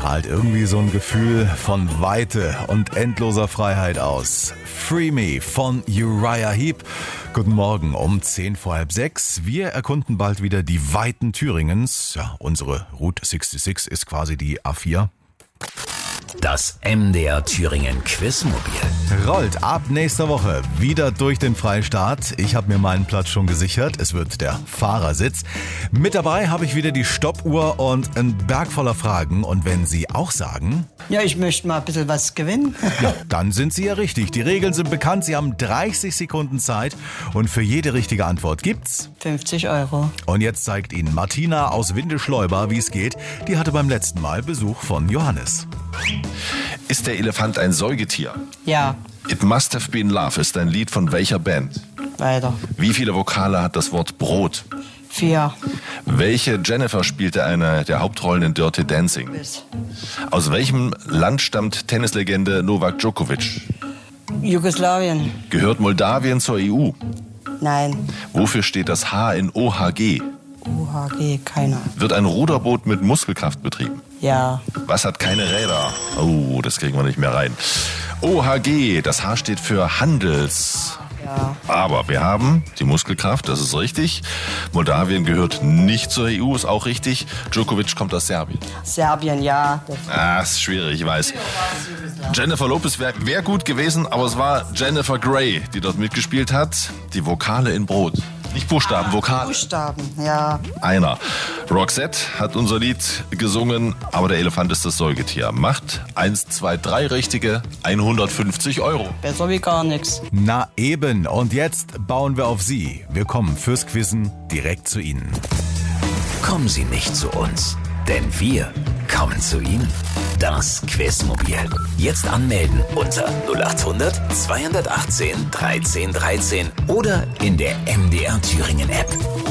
strahlt irgendwie so ein Gefühl von Weite und endloser Freiheit aus. Free Me von Uriah Heep. Guten Morgen um 5:10. Wir erkunden bald wieder die Weiten Thüringens. Ja, unsere Route 66 ist quasi die A4. Das MDR Thüringen Quizmobil Rollt ab nächster Woche wieder durch den Freistaat. Ich habe mir meinen Platz schon gesichert. Es wird der Fahrersitz. Mit dabei habe ich wieder die Stoppuhr und einen Berg voller Fragen. Und wenn Sie auch sagen... Ja, ich möchte mal ein bisschen was gewinnen. Ja, dann sind Sie ja richtig. Die Regeln sind bekannt. Sie haben 30 Sekunden Zeit. Und für jede richtige Antwort gibt's 50 €. Und jetzt zeigt Ihnen Martina aus Windeschleuber, wie es geht. Die hatte beim letzten Mal Besuch von Johannes. Ist der Elefant ein Säugetier? Ja, It Must Have Been Love ist ein Lied von welcher Band? weiter. Wie viele Vokale hat das Wort Brot? 4. Welche Jennifer spielte eine der Hauptrollen in Dirty Dancing? Bis. Aus welchem Land stammt Tennislegende Novak Djokovic? Jugoslawien. Gehört Moldawien zur EU? Nein. Wofür steht das H in OHG? UHG, keiner. Wird ein Ruderboot mit Muskelkraft betrieben? Ja. Was hat keine Räder? Oh, das kriegen wir nicht mehr rein. OHG, das H steht für Handels. Ja. Aber wir haben die Muskelkraft, das ist richtig. Moldawien gehört nicht zur EU, ist auch richtig. Djokovic kommt aus Serbien. Serbien, ja. Ist schwierig, ich weiß. Jennifer Lopez wäre gut gewesen, aber es war Jennifer Grey, die dort mitgespielt hat. Die Vokale in Brot. Nicht Buchstaben, Vokale. Buchstaben, ja. Einer. Roxette hat unser Lied gesungen, aber der Elefant ist das Säugetier. Macht 1, 2, 3 richtige, 150 €. Besser wie gar nichts. Na eben. Und jetzt bauen wir auf Sie. Wir kommen fürs Quizzen direkt zu Ihnen. Kommen Sie nicht zu uns, denn wir kommen zu Ihnen. Das Quizmobil. Jetzt anmelden unter 0800 218 13 13 oder in der MDR Thüringen App.